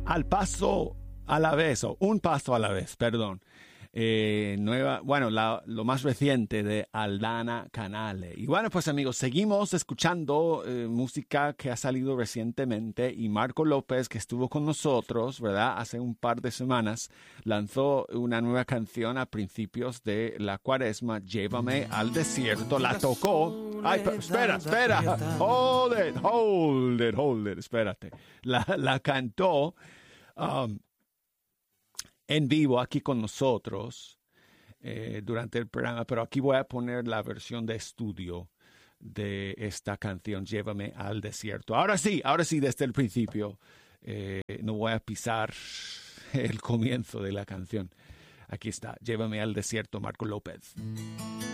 Al paso a la vez, o un paso a la vez, perdón. Lo más reciente de Aldana Canale. Y bueno, pues amigos, seguimos escuchando música que ha salido recientemente, y Marco López, que estuvo con nosotros, ¿verdad? Hace un par de semanas, lanzó una nueva canción a principios de la Cuaresma, Llévame al desierto. La tocó. Ay, espera. Hold it, espérate. La cantó en vivo aquí con nosotros durante el programa, pero aquí voy a poner la versión de estudio de esta canción, Llévame al desierto. Ahora sí, desde el principio. No voy a pisar el comienzo de la canción. Aquí está, Llévame al desierto, Marco López.